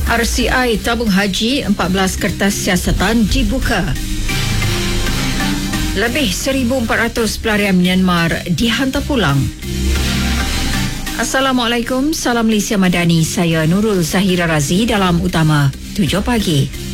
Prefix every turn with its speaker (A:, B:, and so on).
A: RCI tabung haji 14 kertas siasatan dibuka. Lebih 1,400 pelarian Myanmar dihantar pulang. Assalamualaikum, salam Malaysia Madani. Saya Nurul Zahira Razi dalam Utama 7 pagi.